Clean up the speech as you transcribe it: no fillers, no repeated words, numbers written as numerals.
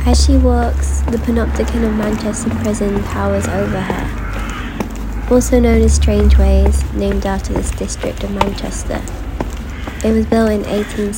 As she walks, the Panopticon of Manchester Prison towers over her, also known as Strangeways, named after this district of Manchester. It was built in 1860.